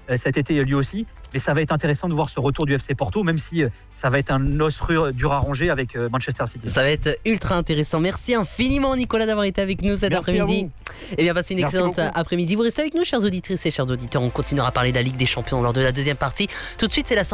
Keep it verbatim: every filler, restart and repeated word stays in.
euh, cet été lui aussi. Mais ça va être intéressant de voir ce retour du F C Porto, même si euh, ça va être un os dur à ronger avec euh, Manchester City. Ça va être ultra intéressant. Merci infiniment Nicolas d'avoir été avec nous cet Merci après-midi. Et bien passez une Merci excellente beaucoup. après-midi. Vous restez avec nous chers auditrices et chers auditeurs. On continuera à parler de la Ligue des Champions lors de la deuxième partie. Tout de suite c'est la